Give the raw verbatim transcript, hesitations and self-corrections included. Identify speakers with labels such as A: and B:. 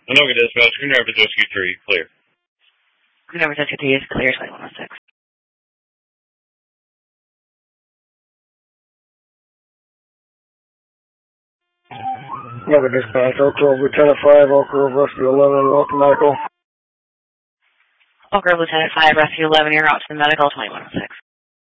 A: Anoka Dispatch, Green Rapids Rescue three, clear.
B: Green Rapids Rescue three is clear, Site one oh six.
C: Anoka Dispatch, Oak Grove Lieutenant five, Oak Grove Rescue eleven, welcome medical.
B: Oak Grove Lieutenant five, Rescue eleven, you're out to the medical, twenty-one oh six.